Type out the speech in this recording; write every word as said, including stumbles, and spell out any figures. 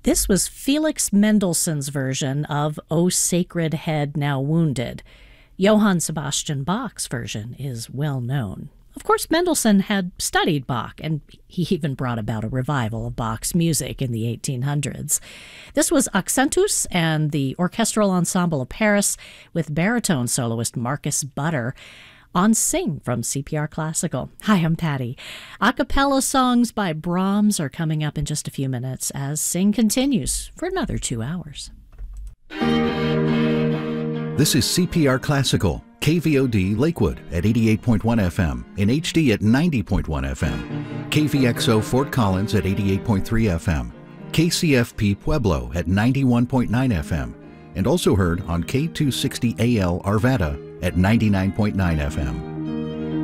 This was Felix Mendelssohn's version of O Sacred Head Now Wounded. Johann Sebastian Bach's version is well known. Of course, Mendelssohn had studied Bach, and he even brought about a revival of Bach's music in the eighteen hundreds. This was Accentus and the Orchestral Ensemble of Paris with baritone soloist Marcus Butter on Sing from C P R Classical. Hi, I'm Patty. A cappella songs by Brahms are coming up in just a few minutes as Sing continues for another two hours. This is C P R Classical, K V O D Lakewood at eighty-eight point one F M, in H D at ninety point one F M, K V X O Fort Collins at eighty-eight point three F M, K C F P Pueblo at ninety-one point nine F M, and also heard on K two sixty A L Arvada at ninety-nine point nine F M.